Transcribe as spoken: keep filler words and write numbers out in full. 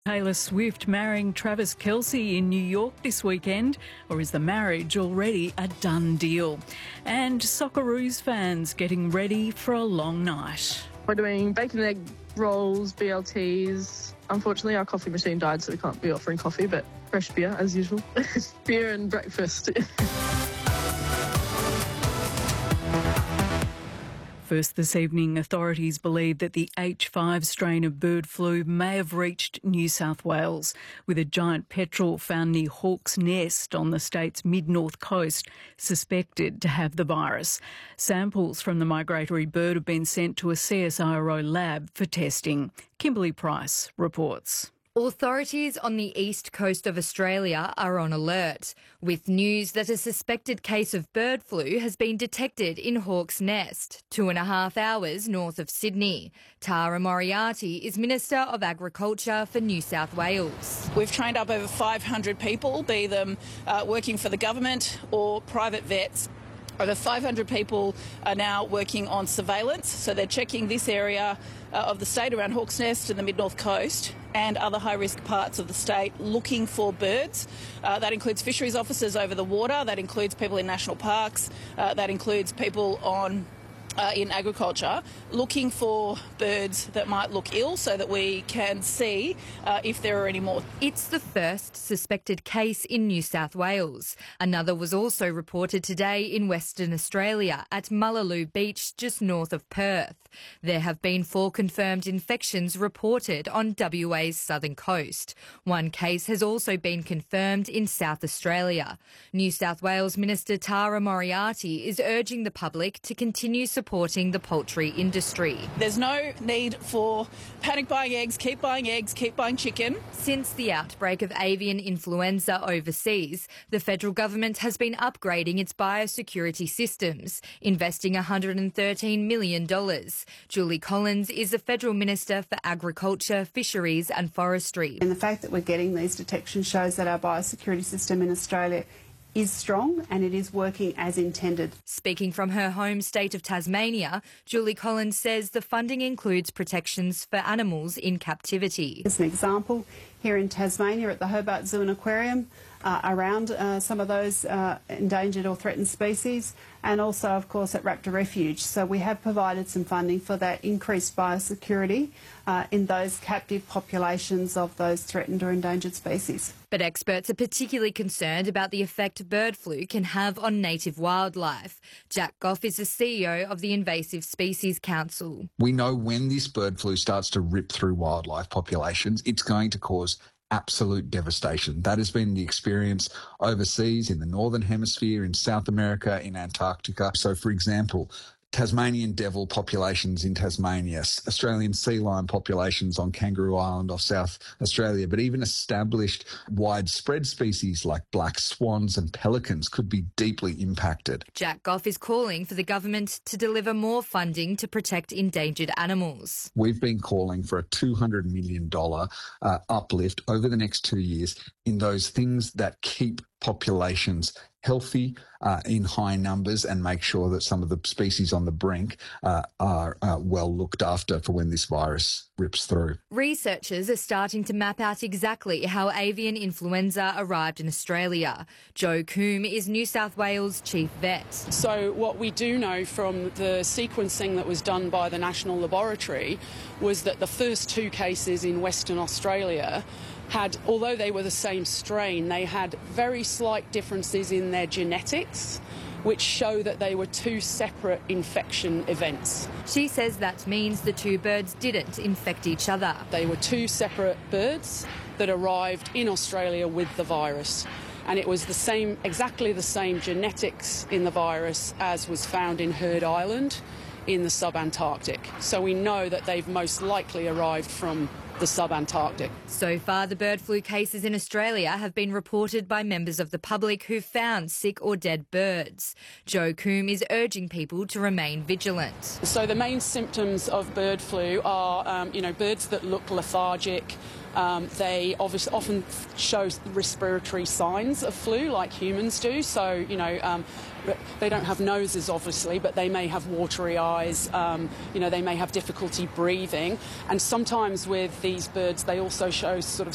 Taylor Swift marrying Travis Kelce in New York this weekend, or is the marriage already a done deal? And Socceroos fans getting ready for a long night. We're doing bacon and egg rolls, B L Ts. Unfortunately, our coffee machine died, so we can't be offering coffee, but fresh beer as usual. Beer and breakfast. First this evening, authorities believe that the H five strain of bird flu may have reached New South Wales, with a giant petrel found near Hawke's Nest on the state's mid-north coast suspected to have the virus. Samples from the migratory bird have been sent to a C S I R O lab for testing. Kimberly Price reports. Authorities on the east coast of Australia are on alert, with news that a suspected case of bird flu has been detected in Hawke's Nest, two and a half hours north of Sydney. Tara Moriarty is Minister of Agriculture for New South Wales. We've trained up over five hundred people, be them uh, working for the government or private vets. Over five hundred people are now working on surveillance, so they're checking this area uh, of the state around Hawke's Nest and the mid-north coast and other high-risk parts of the state looking for birds. Uh, that includes fisheries officers over the water, that includes people in national parks, uh, that includes people on Uh, in agriculture, looking for birds that might look ill so that we can see uh, if there are any more. It's the first suspected case in New South Wales. Another was also reported today in Western Australia at Mullaloo Beach, just north of Perth. There have been four confirmed infections reported on W A's southern coast. One case has also been confirmed in South Australia. New South Wales Minister Tara Moriarty is urging the public to continue supporting the poultry industry. There's no need for panic buying eggs, keep buying eggs, keep buying chicken. Since the outbreak of avian influenza overseas, the federal government has been upgrading its biosecurity systems, investing one hundred thirteen million dollars. Julie Collins is the Federal Minister for Agriculture, Fisheries and Forestry. And the fact that we're getting these detections shows that our biosecurity system in Australia is strong and it is working as intended. Speaking from her home state of Tasmania, Julie Collins says the funding includes protections for animals in captivity. As an example, here in Tasmania at the Hobart Zoo and Aquarium, uh, around uh, some of those uh, endangered or threatened species, and also, of course, at Raptor Refuge. So we have provided some funding for that increased biosecurity uh, in those captive populations of those threatened or endangered species. But experts are particularly concerned about the effect bird flu can have on native wildlife. Jack Goff is the C E O of the Invasive Species Council. We know when this bird flu starts to rip through wildlife populations, it's going to cause absolute devastation. That has been the experience overseas in the Northern Hemisphere, in South America, in Antarctica. So, for example, Tasmanian devil populations in Tasmania, Australian sea lion populations on Kangaroo Island off South Australia, but even established widespread species like black swans and pelicans could be deeply impacted. Jack Goff is calling for the government to deliver more funding to protect endangered animals. We've been calling for a two hundred million dollars uh, uplift over the next two years in those things that keep populations healthy uh, in high numbers and make sure that some of the species on the brink uh, are uh, well looked after for when this virus rips through. Researchers are starting to map out exactly how avian influenza arrived in Australia. Joe Coombe is New South Wales chief vet. So what we do know from the sequencing that was done by the National Laboratory was that the first two cases in Western Australia had, although they were the same strain, they had very slight differences in their genetics, which show that they were two separate infection events. She says that means the two birds didn't infect each other. They were two separate birds that arrived in Australia with the virus. And it was the same, exactly the same genetics in the virus as was found in Heard Island in the sub-Antarctic. So we know that they've most likely arrived from the sub-Antarctic. So far, the bird flu cases in Australia have been reported by members of the public who found sick or dead birds. Joe Coombe is urging people to remain vigilant. So the main symptoms of bird flu are, um, you know, birds that look lethargic. Um, they obviously often show respiratory signs of flu like humans do. So, you know, um, they don't have noses, obviously, but they may have watery eyes. Um, you know, they may have difficulty breathing. And sometimes with these birds, they also show sort of